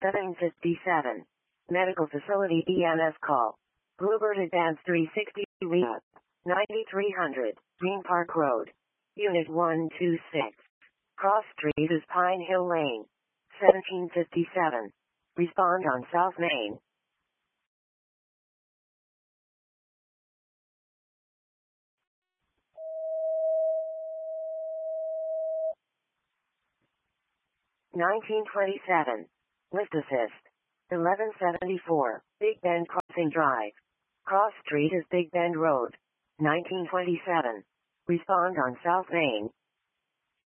757. Medical Facility EMS call. Bluebird Advanced 360 Rehab. 9300, Green Park Road. Unit 126. Cross Street is Pine Hill Lane. 1757. Respond on South Main. $19.27. Lift Assist. 1174, Big Bend Crossing Drive. Cross Street is Big Bend Road. 1927. Respond on South Main.